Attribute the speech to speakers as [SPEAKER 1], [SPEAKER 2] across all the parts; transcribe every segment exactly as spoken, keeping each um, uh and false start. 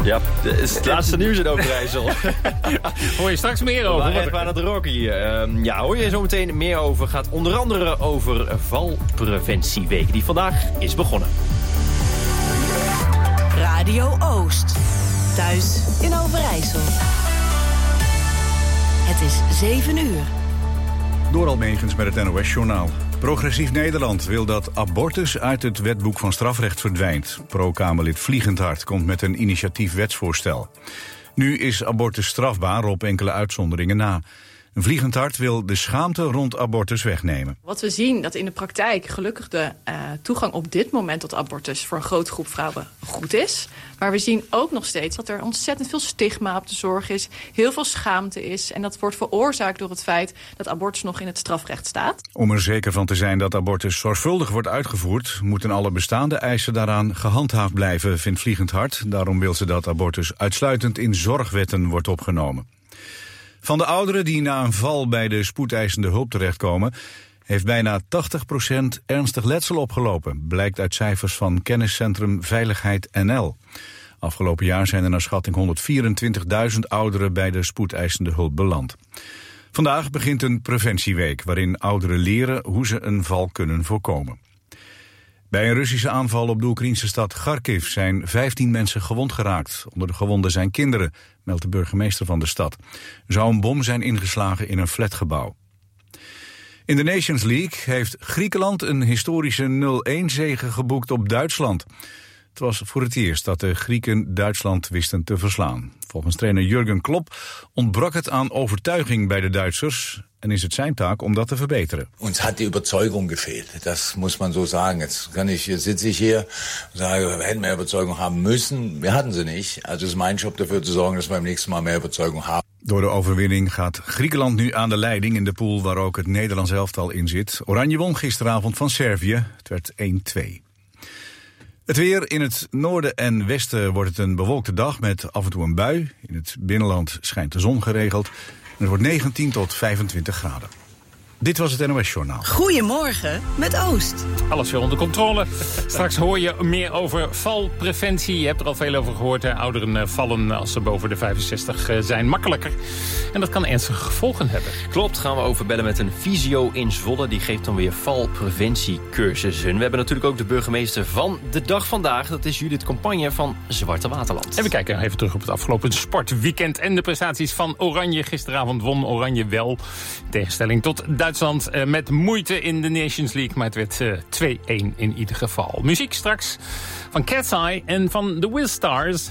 [SPEAKER 1] Ja, het is het laatste nieuws in Overijssel.
[SPEAKER 2] Hoor je straks meer over.
[SPEAKER 1] We waren even aan het rocken hier. Uh, ja, hoor je zo meteen meer over. Gaat onder andere over Valpreventieweek, die vandaag is begonnen.
[SPEAKER 3] Radio Oost. Thuis in Overijssel. Het is zeven uur.
[SPEAKER 4] Door Almegens met het N O S-journaal. Progressief Nederland wil dat abortus uit het wetboek van strafrecht verdwijnt. Pro-Kamerlid Vliegendhart komt met een initiatief wetsvoorstel. Nu is abortus strafbaar op enkele uitzonderingen na. Vliegendhart wil de schaamte rond abortus wegnemen.
[SPEAKER 5] Wat we zien, dat in de praktijk gelukkig de uh, toegang op dit moment tot abortus voor een grote groep vrouwen goed is. Maar we zien ook nog steeds dat er ontzettend veel stigma op de zorg is, heel veel schaamte is. En dat wordt veroorzaakt door het feit dat abortus nog in het strafrecht staat.
[SPEAKER 4] Om er zeker van te zijn dat abortus zorgvuldig wordt uitgevoerd, moeten alle bestaande eisen daaraan gehandhaafd blijven, vindt Vliegendhart. Daarom wil ze dat abortus uitsluitend in zorgwetten wordt opgenomen. Van de ouderen die na een val bij de spoedeisende hulp terechtkomen, heeft bijna tachtig procent ernstig letsel opgelopen, blijkt uit cijfers van kenniscentrum Veiligheid N L. Afgelopen jaar zijn er naar schatting honderdvierentwintigduizend ouderen bij de spoedeisende hulp beland. Vandaag begint een preventieweek waarin ouderen leren hoe ze een val kunnen voorkomen. Bij een Russische aanval op de Oekraïnse stad Kharkiv zijn vijftien mensen gewond geraakt. Onder de gewonden zijn kinderen, meldt de burgemeester van de stad. Er zou een bom zijn ingeslagen in een flatgebouw. In de Nations League heeft Griekenland een historische nul-een zege geboekt op Duitsland. Het was voor het eerst dat de Grieken Duitsland wisten te verslaan. Volgens trainer Jurgen Klopp ontbrak het aan overtuiging bij de Duitsers en is het zijn taak om dat te verbeteren.
[SPEAKER 6] Uns hat die Überzeugung gefehlt, das muss man so sagen. Jetzt kann ich, jetzt sitze ich hier und sage, wir hätten mehr Überzeugung haben müssen. Wir hatten sie nicht. Also es ist mein Job dafür zu sorgen, dass wir beim nächsten Mal mehr Überzeugung haben.
[SPEAKER 4] Door de overwinning gaat Griekenland nu aan de leiding in de pool waar ook het Nederlands elftal in zit. Oranje won gisteravond van Servië. Het werd één-twee. Het weer: in het noorden en westen wordt het een bewolkte dag met af en toe een bui. In het binnenland schijnt de zon geregeld. En het wordt negentien tot vijfentwintig graden. Dit was het N O S-journaal.
[SPEAKER 3] Goedemorgen met Oost.
[SPEAKER 2] Alles weer onder controle. Straks hoor je meer over valpreventie. Je hebt er al veel over gehoord. Hè. Ouderen vallen als ze boven de vijfenzestig zijn makkelijker. En dat kan ernstige gevolgen hebben.
[SPEAKER 1] Klopt, gaan we over bellen met een fysio in Zwolle. Die geeft dan weer valpreventiecursussen. We hebben natuurlijk ook de burgemeester van de dag vandaag. Dat is Judith Campagne van Zwarte Waterland.
[SPEAKER 2] En we kijken even terug op het afgelopen sportweekend en de prestaties van Oranje. Gisteravond won Oranje wel. In tegenstelling tot Duitsland. Uh, met moeite in de Nations League, maar het werd uh, twee-een in ieder geval. Muziek straks van Cat's Eye en van The Will Stars.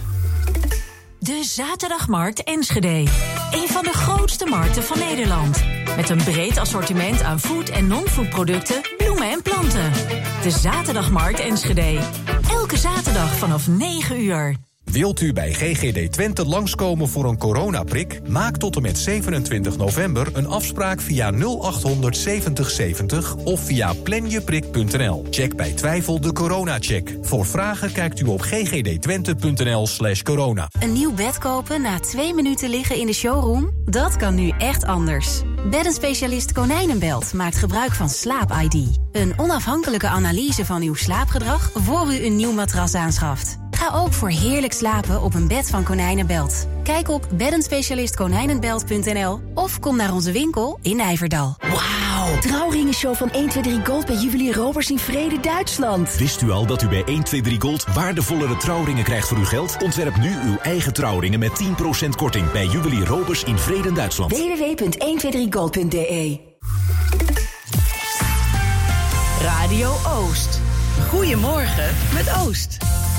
[SPEAKER 7] De Zaterdagmarkt Enschede. Een van de grootste markten van Nederland. Met een breed assortiment aan food- en non-food producten, bloemen en planten. De Zaterdagmarkt Enschede. Elke zaterdag vanaf negen uur.
[SPEAKER 8] Wilt u bij G G D Twente langskomen voor een coronaprik? Maak tot en met zevenentwintig november een afspraak via nul achthonderd zeventig zeventig of via planjeprik punt n l. Check bij twijfel de coronacheck. Voor vragen kijkt u op ggdtwente.nl slash corona.
[SPEAKER 9] Een nieuw bed kopen na twee minuten liggen in de showroom? Dat kan nu echt anders. Beddenspecialist Konijnenbelt maakt gebruik van Slaap I D. Een onafhankelijke analyse van uw slaapgedrag voor u een nieuw matras aanschaft. Ga ook voor heerlijk slapen op een bed van Konijnenbelt. Kijk op beddenspecialist konijnenbelt punt n l of kom naar onze winkel in Nijverdal.
[SPEAKER 10] Wauw! Trouwringenshow van één twee drie Gold bij Juwelier Roberts in Vrede, Duitsland.
[SPEAKER 11] Wist u al dat u bij één twee drie Gold waardevollere trouwringen krijgt voor uw geld? Ontwerp nu uw eigen trouwringen met tien procent korting bij Juwelier Roberts in Vrede, Duitsland.
[SPEAKER 10] w w w punt één twee drie gold punt d e
[SPEAKER 3] Radio Oost. Goedemorgen met Oost.